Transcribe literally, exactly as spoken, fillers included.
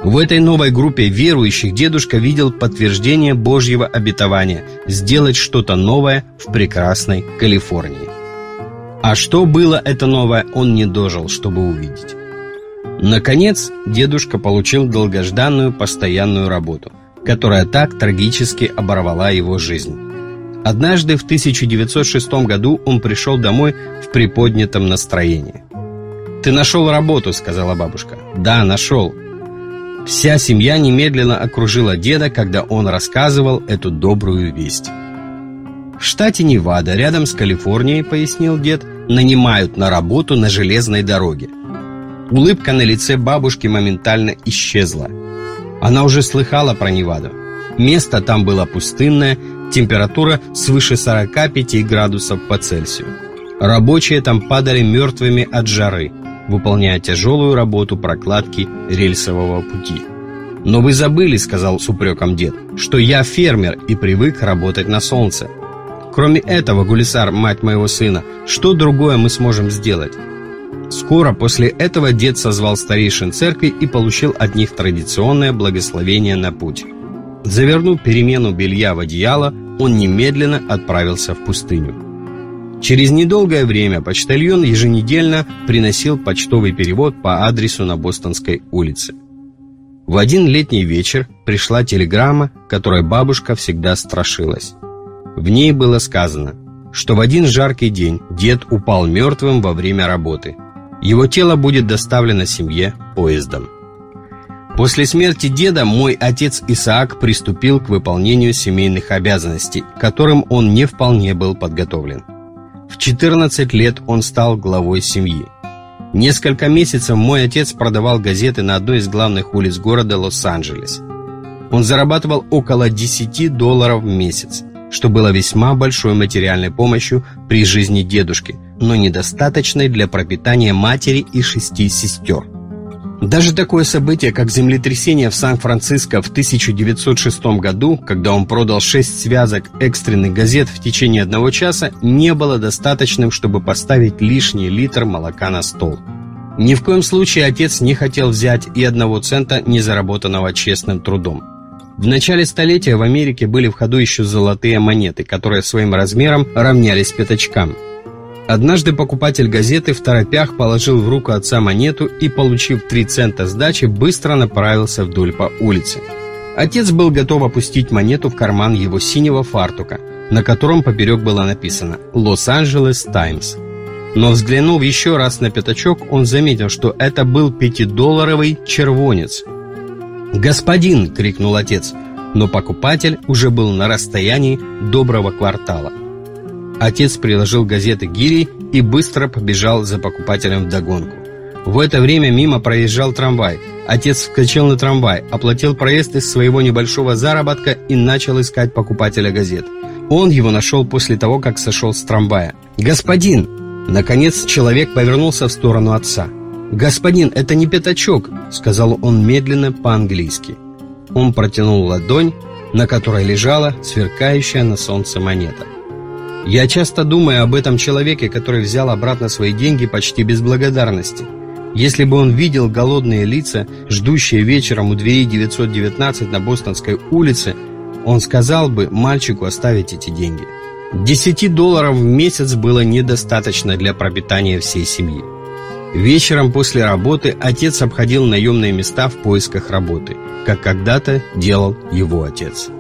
В этой новой группе верующих дедушка видел подтверждение Божьего обетования сделать что-то новое в прекрасной Калифорнии. А что было это новое, он не дожил, чтобы увидеть. Наконец, дедушка получил долгожданную постоянную работу, которая так трагически оборвала его жизнь. Однажды в тысяча девятьсот шестом году он пришел домой в приподнятом настроении. «Ты нашел работу», — сказала бабушка. «Да, нашел». Вся семья немедленно окружила деда, когда он рассказывал эту добрую весть. «В штате Невада, рядом с Калифорнией, — пояснил дед, — нанимают на работу на железной дороге». Улыбка на лице бабушки моментально исчезла. Она уже слыхала про Неваду. Место там было пустынное, температура свыше сорока пяти градусов по Цельсию. Рабочие там падали мертвыми от жары, выполняя тяжелую работу прокладки рельсового пути. «Но вы забыли, — сказал с упреком дед, — что я фермер и привык работать на солнце. Кроме этого, Гулисар, мать моего сына, что другое мы сможем сделать?» Скоро после этого дед созвал старейшин церкви и получил от них традиционное благословение на путь. Завернув перемену белья в одеяло, он немедленно отправился в пустыню. Через недолгое время почтальон еженедельно приносил почтовый перевод по адресу на Бостонской улице. В один летний вечер пришла телеграмма, которой бабушка всегда страшилась. В ней было сказано, что в один жаркий день дед упал мертвым во время работы. Его тело будет доставлено семье поездом. После смерти деда мой отец Исаак приступил к выполнению семейных обязанностей, к которым он не вполне был подготовлен. В четырнадцать лет он стал главой семьи. Несколько месяцев мой отец продавал газеты на одной из главных улиц города Лос-Анджелес. Он зарабатывал около десяти долларов в месяц, что было весьма большой материальной помощью при жизни дедушки, но недостаточной для пропитания матери и шести сестер. Даже такое событие, как землетрясение в Сан-Франциско в тысяча девятьсот шестом году, когда он продал шесть связок экстренных газет в течение одного часа, не было достаточным, чтобы поставить лишний литр молока на стол. Ни в коем случае отец не хотел взять и одного цента, не заработанного честным трудом. В начале столетия в Америке были в ходу еще золотые монеты, которые своим размером равнялись пятачкам. Однажды покупатель газеты в торопях положил в руку отца монету и, получив три цента сдачи, быстро направился вдоль по улице. Отец был готов опустить монету в карман его синего фартука, на котором поперек было написано «Лос-Анджелес Таймс». Но взглянув еще раз на пятачок, он заметил, что это был пятидолларовый червонец. «Господин!» — крикнул отец, но покупатель уже был на расстоянии доброго квартала. Отец приложил газеты гири и быстро побежал за покупателем вдогонку. В это время мимо проезжал трамвай. Отец вскочил на трамвай, оплатил проезд из своего небольшого заработка и начал искать покупателя газет. Он его нашел после того, как сошел с трамвая. «Господин!» Наконец человек повернулся в сторону отца. «Господин, это не пятачок», — сказал он медленно по-английски. Он протянул ладонь, на которой лежала сверкающая на солнце монета. Я часто думаю об этом человеке, который взял обратно свои деньги почти без благодарности. Если бы он видел голодные лица, ждущие вечером у двери девятьсот девятнадцать на Бостонской улице, он сказал бы мальчику оставить эти деньги. Десяти долларов в месяц было недостаточно для пропитания всей семьи. Вечером после работы отец обходил наемные места в поисках работы, как когда-то делал его отец.